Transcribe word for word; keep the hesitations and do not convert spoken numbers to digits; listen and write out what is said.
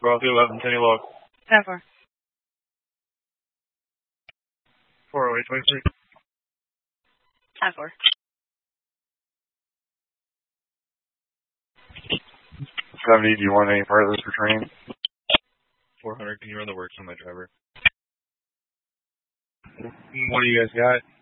twelve to eleven, ten log. ten four. four oh eight twenty-three. ten four. seventy, do you want any part of this for training? four hundred, can you run the works on my driver? What do you guys got?